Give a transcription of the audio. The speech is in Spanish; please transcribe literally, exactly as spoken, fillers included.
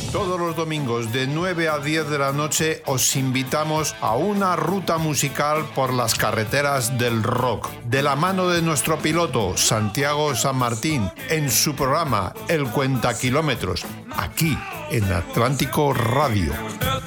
Todos los domingos de nueve a diez de la noche os invitamos a una ruta musical por las carreteras del rock, de la mano de nuestro piloto Santiago San Martín, en su programa El Cuenta Kilómetros, aquí en Atlántico Radio.